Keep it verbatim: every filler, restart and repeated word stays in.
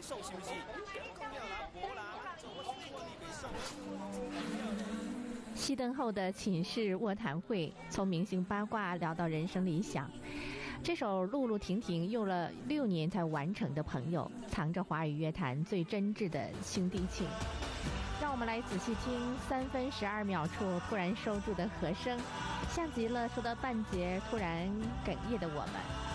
受是不是？讲了啦，无啦，做我是我你给送。 熄灯后的寝室卧谈会，从明星八卦聊到人生理想。这首露露婷婷用了六年才完成的《朋友》，藏着华语乐坛最真挚的兄弟情。让我们来仔细听三分十二秒处突然收住的和声，像极了说到半截突然哽咽的我们。